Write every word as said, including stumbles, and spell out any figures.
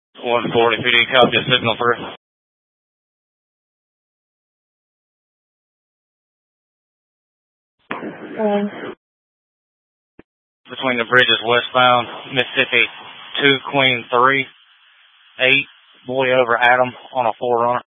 one forty, P D, copy a signal through. Um. Between the bridges westbound, Mississippi two, Queen three, eight, boy over Adam on a four runner.